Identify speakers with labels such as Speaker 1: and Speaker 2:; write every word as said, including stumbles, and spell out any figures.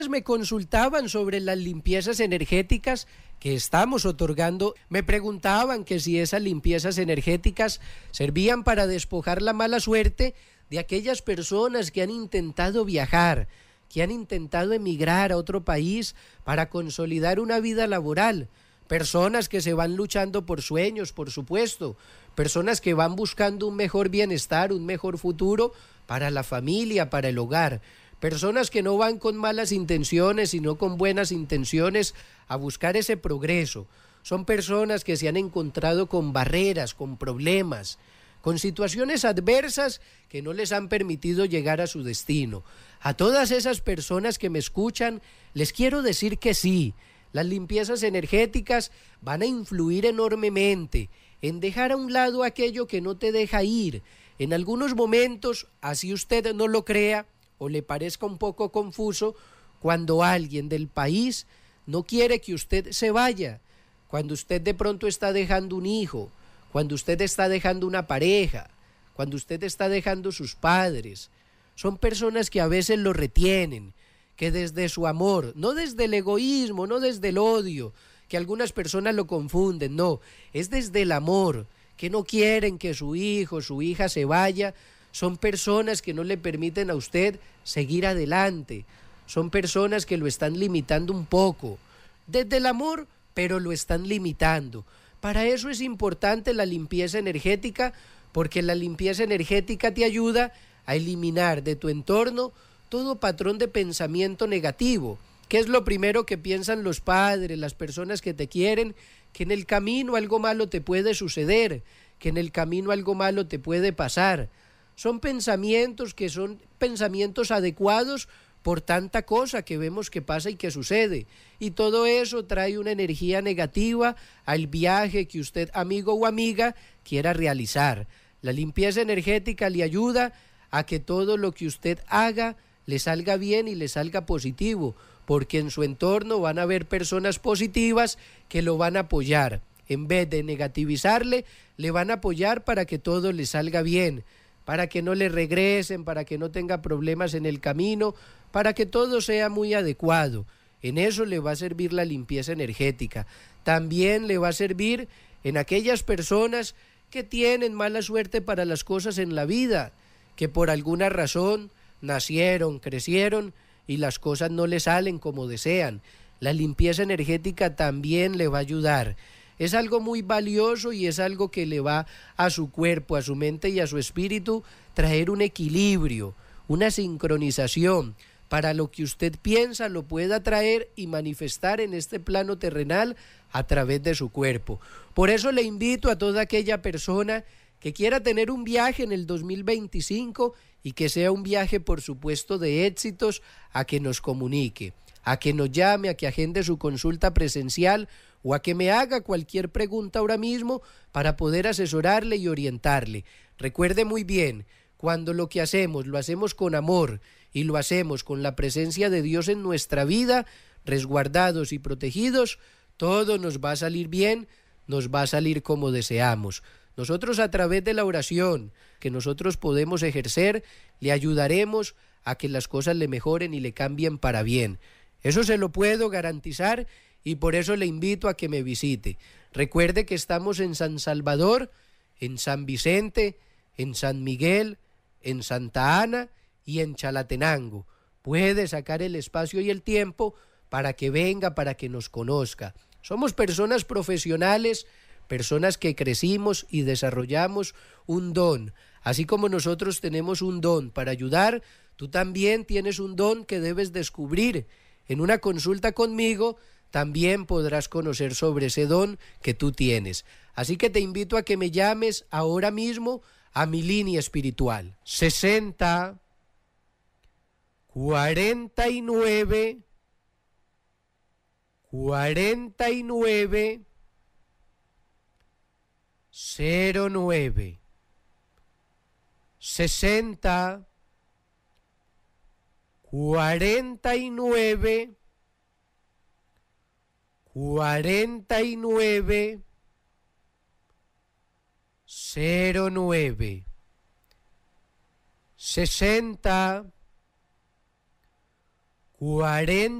Speaker 1: me consultaban sobre las limpiezas energéticas que estamos otorgando. Me preguntaban que si esas limpiezas energéticas servían para despojar la mala suerte de aquellas personas que han intentado viajar, que han intentado emigrar a otro país para consolidar una vida laboral. Personas que se van luchando por sueños, por supuesto. Personas que van buscando un mejor bienestar, un mejor futuro para la familia, para el hogar. Personas que no van con malas intenciones, sino con buenas intenciones a buscar ese progreso. Son personas que se han encontrado con barreras, con problemas, con situaciones adversas que no les han permitido llegar a su destino. A todas esas personas que me escuchan, les quiero decir que sí, las limpiezas energéticas van a influir enormemente en dejar a un lado aquello que no te deja ir. En algunos momentos, así usted no lo crea, o le parezca un poco confuso, cuando alguien del país no quiere que usted se vaya, cuando usted de pronto está dejando un hijo, cuando usted está dejando una pareja, cuando usted está dejando sus padres. Son personas que a veces lo retienen, que desde su amor, no desde el egoísmo, no desde el odio, que algunas personas lo confunden, no, es desde el amor, que no quieren que su hijo, su hija se vaya. Son personas que no le permiten a usted seguir adelante. Son personas que lo están limitando un poco. Desde el amor, pero lo están limitando. Para eso es importante la limpieza energética, porque la limpieza energética te ayuda a eliminar de tu entorno todo patrón de pensamiento negativo. ¿Qué es lo primero que piensan los padres, las personas que te quieren? Que en el camino algo malo te puede suceder, que en el camino algo malo te puede pasar. Son pensamientos que son pensamientos adecuados por tanta cosa que vemos que pasa y que sucede. Y todo eso trae una energía negativa al viaje que usted, amigo o amiga, quiera realizar. La limpieza energética le ayuda a que todo lo que usted haga le salga bien y le salga positivo, porque en su entorno van a haber personas positivas que lo van a apoyar. En vez de negativizarle, le van a apoyar para que todo le salga bien, para que no le regresen, para que no tenga problemas en el camino, para que todo sea muy adecuado. En eso le va a servir la limpieza energética. También le va a servir en aquellas personas que tienen mala suerte para las cosas en la vida, que por alguna razón nacieron, crecieron y las cosas no les salen como desean. La limpieza energética también le va a ayudar. Es algo muy valioso y es algo que le va a su cuerpo, a su mente y a su espíritu traer un equilibrio, una sincronización. Para lo que usted piensa lo pueda traer y manifestar en este plano terrenal a través de su cuerpo. Por eso le invito a toda aquella persona que quiera tener un viaje en el dos mil veinticinco y que sea un viaje, por supuesto, de éxitos, a que nos comunique, a que nos llame, a que agende su consulta presencial o a que me haga cualquier pregunta ahora mismo para poder asesorarle y orientarle. Recuerde muy bien, cuando lo que hacemos lo hacemos con amor y lo hacemos con la presencia de Dios en nuestra vida, resguardados y protegidos, todo nos va a salir bien, nos va a salir como deseamos. Nosotros, a través de la oración que nosotros podemos ejercer, le ayudaremos a que las cosas le mejoren y le cambien para bien. Eso se lo puedo garantizar y por eso le invito a que me visite. Recuerde que estamos en San Salvador, en San Vicente, en San Miguel, en Santa Ana y en Chalatenango. Puede sacar el espacio y el tiempo para que venga, para que nos conozca. Somos personas profesionales, personas que crecimos y desarrollamos un don. Así como nosotros tenemos un don para ayudar, tú también tienes un don que debes descubrir. En una consulta conmigo también podrás conocer sobre ese don que tú tienes. Así que te invito a que me llames ahora mismo a mi línea espiritual. sesenta, cuarenta y nueve, cuarenta y nueve, cero nueve. sesenta, cuarenta y nueve, cuarenta y nueve, cero nueve. sesenta, cuarenta